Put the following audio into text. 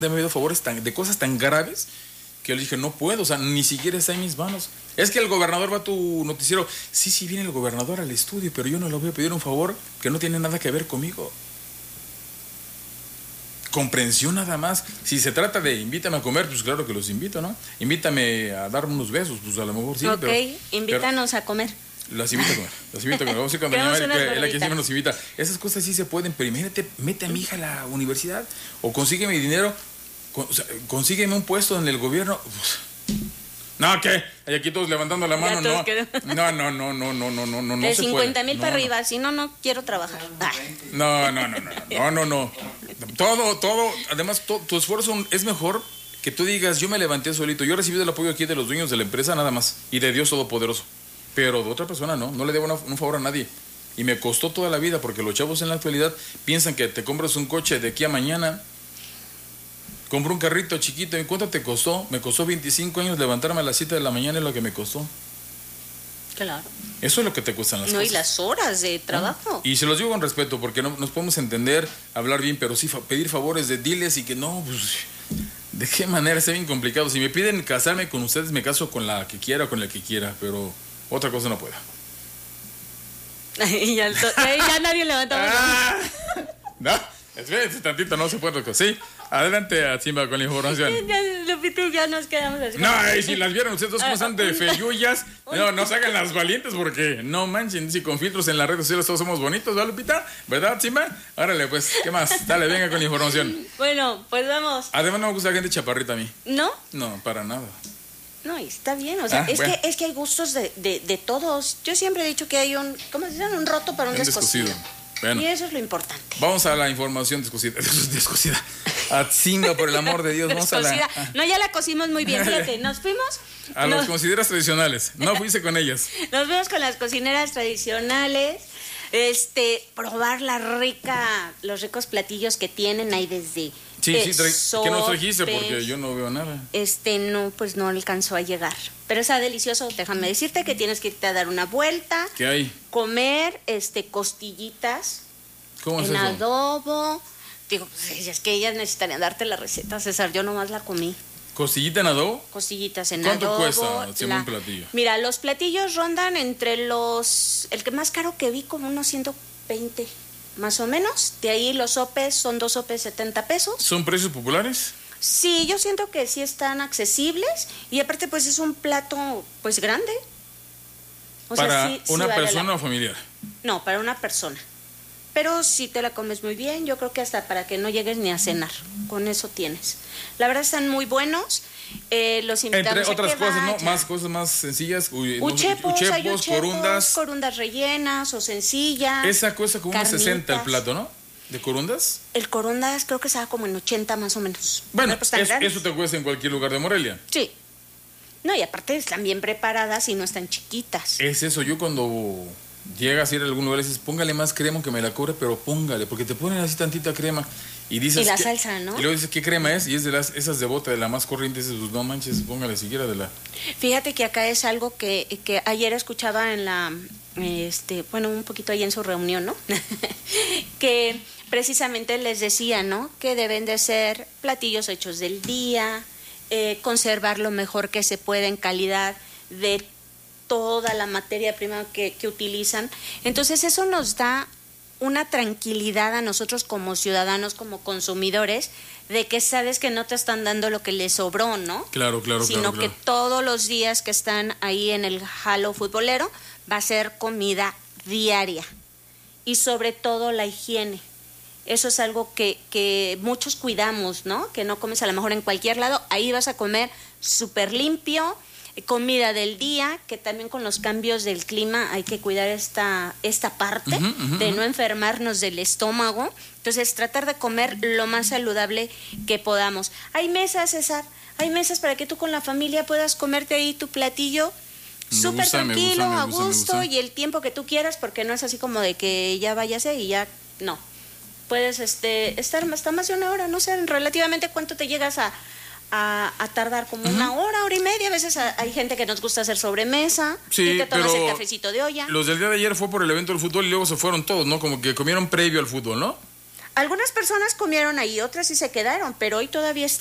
me ha pedido favores de cosas tan graves que yo le dije, no puedo, o sea, ni siquiera está en mis manos. Es que el gobernador va a tu noticiero. Sí, viene el gobernador al estudio, pero yo no le voy a pedir un favor que no tiene nada que ver conmigo. Comprensión nada más. Si se trata de invítame a comer, pues claro que los invito, ¿no? Invítame a darme unos besos, pues a lo mejor sí. Ok, invítanos a comer. Las invito a comer. Vamos a ir cuando mi mamá, la que siempre nos invita. Esas cosas sí se pueden, pero imagínate, mete a mi hija a la universidad o consígueme dinero, consígueme un puesto en el gobierno. No, ¿qué? Hay aquí todos levantando la mano, no. No. De 50,000 para arriba, si no, no quiero trabajar. No. Todo, además, tu esfuerzo es mejor que tú digas, yo me levanté solito, yo recibí el apoyo aquí de los dueños de la empresa nada más, y de Dios Todopoderoso. Pero de otra persona no le debo un favor a nadie. Y me costó toda la vida, porque los chavos en la actualidad piensan que te compras un coche de aquí a mañana. Compré un carrito chiquito. ¿Y cuánto te costó? Me costó 25 años levantarme a las 7 de la mañana, es lo que me costó. Claro. Eso es lo que te cuestan las cosas. No, y las horas de trabajo. Y se los digo con respeto, porque no nos podemos entender, hablar bien, pero sí pedir favores de diles y que no, pues, ¿de qué manera? Es bien complicado. Si me piden casarme con ustedes, me caso con la que quiera o con el que quiera, pero otra cosa no puedo. ya nadie levantó la mano. No, espérense tantito, no se puede. Sí, adelante, Simba, con la información. Lupito, ya nos quedamos así. No, y si las vieron ustedes dos cómo están de feyullas, no se hagan las valientes porque no manchen, si con filtros en las redes sociales todos somos bonitos, ¿verdad, Lupita? ¿Verdad, Simba? Árale, pues, ¿qué más? Dale, venga con la información. Bueno, pues vamos. Además no me gusta la gente chaparrita a mí. ¿No? No, para nada. No, está bien, o sea, es que hay gustos de todos. Yo siempre he dicho que hay ¿cómo se llama? Un roto para un descosido. Bueno, y eso es lo importante. Vamos a la información descosida. Atzinga, por el amor de Dios, vamos a la... No, ya la cocimos muy bien, fíjate, nos fuimos... A las cocineras tradicionales, no fuiste con ellas. Nos fuimos con las cocineras tradicionales, probar los ricos platillos que tienen ahí desde... Sí, que nos trajiste porque yo no veo nada. No, pues no alcanzó a llegar. Pero está delicioso, déjame decirte que tienes que irte a dar una vuelta. ¿Qué hay? Comer, costillitas. ¿Cómo es en eso? Adobo. Digo, pues es que ellas necesitarían darte la receta, César, yo nomás la comí. ¿Costillita en adobo? Costillitas en ¿Cuánto adobo. cuesta un platillo? Mira, los platillos rondan entre el que más caro que vi como unos 120 más o menos. De ahí los sopes, son 2 sopes 70 pesos. ¿Son precios populares? Sí, yo siento que sí están accesibles y aparte pues es un plato pues grande. ¿Para una persona o familiar? No, para una persona. Pero si te la comes muy bien, yo creo que hasta para que no llegues ni a cenar, con eso tienes. La verdad están muy buenos. Los invitamos entre otras a que cosas, vayan. ¿no? Más cosas más sencillas. Uchepos, corundas rellenas o sencillas. Esa cuesta como unos 60 el plato, ¿no? ¿De corundas? El corundas creo que estaba como en 80 más o menos. Bueno, pues eso te cuesta en cualquier lugar de Morelia. Sí. No, y aparte están bien preparadas y no están chiquitas. Es eso, yo cuando llegas a ir a algún lugar y dices, póngale más crema que me la cobre, pero póngale, porque te ponen así tantita crema. Y dices, la salsa, ¿no? Y luego dices, ¿qué crema es? Y es de esas de bota, de la más corriente. Dices, pues no manches, póngale siquiera de la... Fíjate que acá es algo que ayer escuchaba en un poquito ahí en su reunión, ¿no? Que precisamente les decía, ¿no? Que deben de ser platillos hechos del día, conservar lo mejor que se puede en calidad de toda la materia prima que utilizan. Entonces eso nos da una tranquilidad a nosotros como ciudadanos, como consumidores, de que sabes que no te están dando lo que les sobró, ¿no? Claro. Sino que todos los días que están ahí en el halo futbolero va a ser comida diaria. Y sobre todo la higiene. Eso es algo que muchos cuidamos, ¿no? Que no comes a lo mejor en cualquier lado. Ahí vas a comer súper limpio. Comida del día, que también con los cambios del clima hay que cuidar esta parte de no enfermarnos del estómago. Entonces tratar de comer lo más saludable que podamos. Hay mesas, César, hay mesas para que tú con la familia puedas comerte ahí tu platillo súper tranquilo, a gusto y el tiempo que tú quieras, porque no es así como de que ya váyase y ya no. Puedes estar hasta más de una hora, no sé, relativamente cuánto te llegas a tardar, como una hora y media. A veces hay gente que nos gusta hacer sobremesa, y te tomas el cafecito de olla. Los del día de ayer fue por el evento del fútbol y luego se fueron todos, ¿no? Como que comieron previo al fútbol, ¿no? Algunas personas comieron ahí, otras sí se quedaron, pero hoy todavía